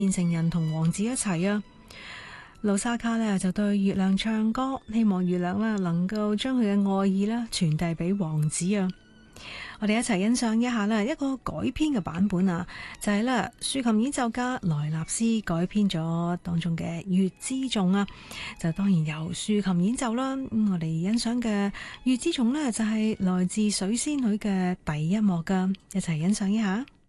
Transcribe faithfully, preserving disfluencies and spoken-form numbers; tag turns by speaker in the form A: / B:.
A: 變成人同王子一齊啊。盧沙卡呢就對月亮唱歌，希望月亮呢能夠將佢嘅愛意呢傳遞俾王子啊。我哋一齊欣賞一下呢一個改編嘅版本啊，就係呢豎琴演奏家萊納斯改編咗當中嘅《月之頌》啊，就當然由豎琴演奏啦。咁我哋欣賞嘅《月之頌》呢，就係來自水仙女嘅第一幕噶，一齊欣賞一下。